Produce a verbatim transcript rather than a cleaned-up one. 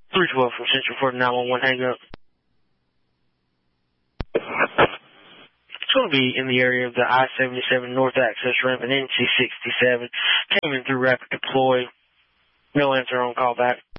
three twelve from Central for the nine one one hang up. It's going to be in the area of the I seventy-seven North Access Ramp and N C sixty-seven. Came in through rapid deploy. No answer on call back.